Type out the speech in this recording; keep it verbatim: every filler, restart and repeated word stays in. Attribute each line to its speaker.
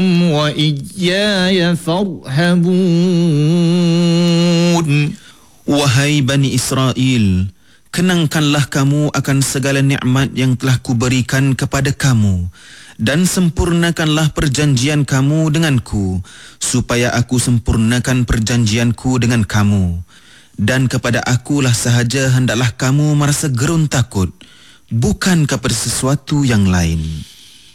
Speaker 1: وإياي فارهبون.
Speaker 2: Wahai Bani Israel, kenangkanlah kamu akan segala nikmat yang telah kuberikan kepada kamu dan sempurnakanlah perjanjian kamu denganku supaya aku sempurnakan perjanjianku dengan kamu. Dan kepada akulah sahaja hendaklah kamu merasa gerun takut, bukan kepada sesuatu yang lain.